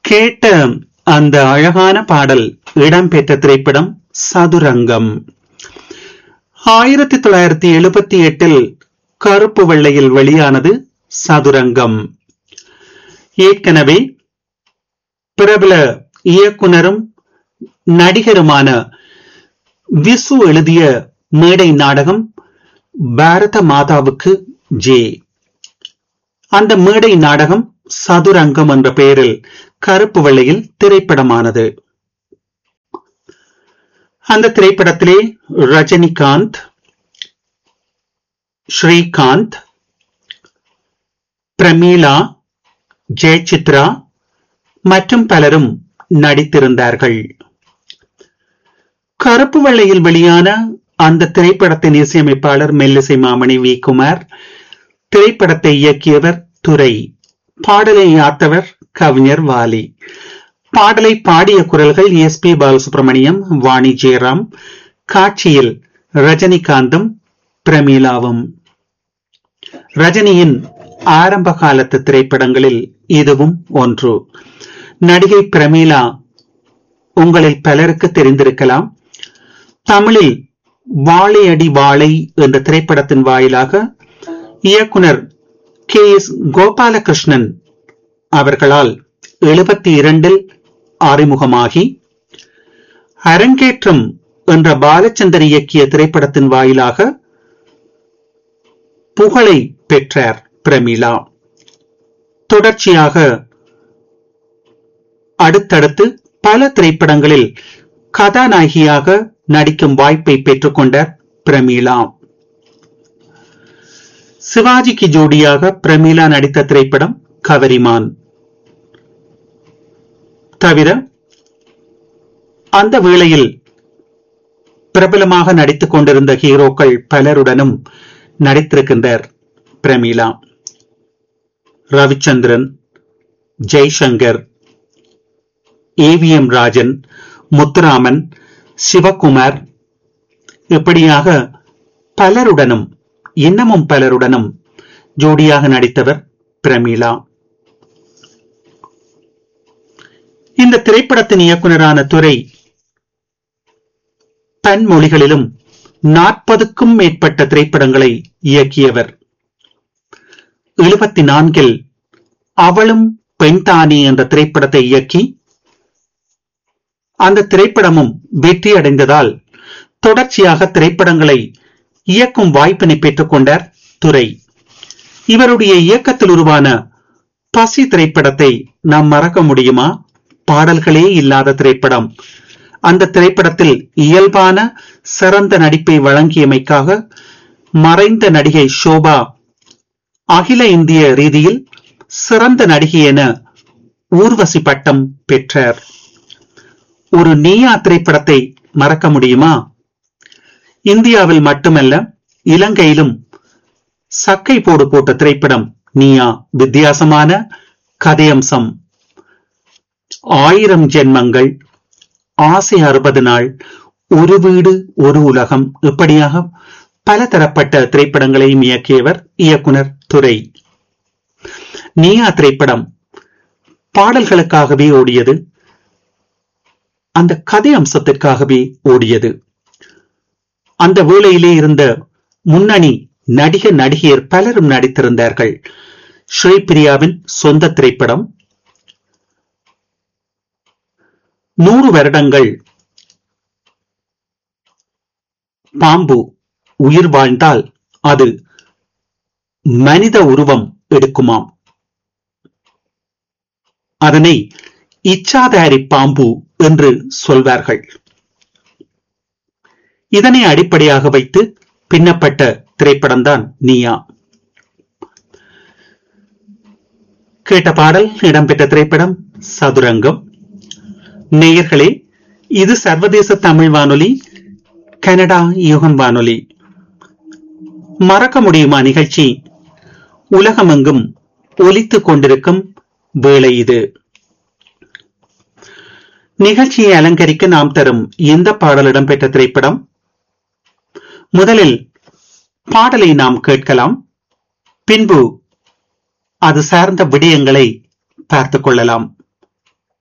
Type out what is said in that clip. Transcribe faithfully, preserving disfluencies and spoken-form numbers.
கேட்ட அந்த அழகான பாடல் இடம்பெற்ற திரைப்படம் சதுரங்கம். ஆயிரத்தி தொள்ளாயிரத்தி எழுபத்தி எட்டில் கருப்பு வெள்ளையில் வெளியானது சதுரங்கம். ஏற்கனவே பிரபல இயக்குனரும் நடிகருமான விசு எழுதிய மேடை நாடகம் பாரத மாதாவுக்கு ஜே. அந்த மேடை நாடகம் சதுரங்கம் என்ற பெயரில் கருப்பு வெள்ளையில் திரைப்படமானது. அந்த திரைப்படத்திலே ரஜினிகாந்த், ஸ்ரீகாந்த், பிரமீளா, ஜெயசித்ரா மற்றும் பலரும் நடித்திருந்தார்கள். கருப்பு வெள்ளையில் வெளியான அந்த திரைப்படத்தின் இசையமைப்பாளர் மெல்லிசை மாமணி வி குமார், திரைப்படத்தை இயக்கியவர் துரை, பாடலை யாத்தவர் கவிஞர் வாலி. பாடலை பாடிய குரல்கள் எஸ் பி பாலசுப்ரமணியம், வாணி ஜெயராம். காட்சியில் ரஜினிகாந்தும் பிரமீளாவும். ரஜினியின் ஆரம்ப காலத்து திரைப்படங்களில் இதுவும் ஒன்று. நடிகை பிரமீளா உங்களில் பலருக்கு தெரிந்திருக்கலாம். தமிழில் வாழை அடி வாழை என்ற திரைப்படத்தின் வாயிலாக இயக்குனர் கே எஸ் கோபாலகிருஷ்ணன் அவர்களால் எழுபத்தி இரண்டில் அறிமுகமாகி அரங்கேற்றம் என்ற பாலச்சந்தர் இயக்கிய திரைப்படத்தின் வாயிலாக புகழை பெற்றார் பிரமீளா. தொடர்ச்சியாக அடுத்தடுத்து பல திரைப்படங்களில் கதாநாயகியாக நடிக்கும் வாய்ப்பை பெற்றுக்கொண்டார் பிரமீளா. சிவாஜிக்கு ஜோடியாக பிரமீளா நடித்த திரைப்படம் கவரிமான். தவிர அந்த வேளையில் பிரபலமாக நடித்துக் கொண்டிருந்த ஹீரோக்கள் பலருடனும் நடித்திருக்கின்றார் Pramila. Ravichandran, Jaishankar, A V M Rajan, Muthuraman, Sivakumar, இப்படியாக பலருடனும் இன்னமும் பலருடனும் ஜோடியாக நடித்தவர் பிரமீளா. இந்த திரைப்படத்தின் இயக்குனரான துரை பன்மொழிகளிலும் நாற்பதுக்கும் மேற்பட்ட திரைப்படங்களை இயக்கியவர். எழுபத்தி நான்கில் அவளும் பெண்தானி என்ற திரைப்படத்தை இயக்கி அந்த திரைப்படமும் வெற்றி அடைந்ததால் தொடர்ச்சியாக திரைப்படங்களை இயக்கும் வாய்ப்பினை பெற்றுக் கொண்டார் துரை. இவருடைய இயக்கத்தில் உருவான பசி திரைப்படத்தை நாம் மறக்க முடியுமா? பாடல்களே இல்லாத திரைப்படம். அந்த திரைப்படத்தில் இயல்பான சிறந்த நடிப்பை வழங்கியமைக்காக மறைந்த நடிகை ஷோபா அகில இந்திய ரீதியில் சிறந்த நடிகை என ஊர்வசி பட்டம் பெற்றார். ஒரு நீயா திரைப்படத்தை மறக்க முடியுமா? இந்தியாவில் மட்டுமல்ல, இலங்கையிலும் சக்கை போடு போட்ட திரைப்படம் நீயா. வித்தியாசமான கதையம்சம். ஆயிரம் ஜென்மங்கள், ஆசை அறுபது நாள், ஒரு வீடு ஒரு உலகம், இப்படியாக பல தரப்பட்ட திரைப்படங்களையும் இயக்கியவர் இயக்குனர் துரை. நீயா திரைப்படம் பாடல்களுக்காகவே ஓடியது, அந்த கதை அம்சத்திற்காகவே ஓடியது. அந்த வேளையிலே இருந்த முன்னணி நடிக நடிகையர் பலரும் நடித்திருந்தார்கள். ஸ்ரீபிரியாவின் சொந்த திரைப்படம். நூறு வருடங்கள் பாம்பு உயிர் வாழ்ந்தால் அது மனித உருவம் எடுக்குமாம். அதனை இச்சாதாரி பாம்பு என்று சொல்வார்கள். இதனை அடிப்படையாக வைத்து பின்னப்பட்ட திரைப்படம்தான் நீயா. கேட்ட பாடல் இடம்பெற்ற திரைப்படம் சதுரங்கம். நேயர்களே, இது சர்வதேச தமிழ் வானொலி, கனடா யுகம் வானொலி. மறக்க முடியுமா நிகழ்ச்சி உலகமெங்கும் ஒலித்துக் கொண்டிருக்கும் வேளை இது. நிகழ்ச்சியை அலங்கரிக்க நாம் தரும் எந்த பாடலிடம் பெற்ற திரைப்படம்? முதலில் பாடலை நாம் கேட்கலாம். பின்பு அது சார்ந்த விடயங்களை பார்த்துக் கொள்ளலாம்.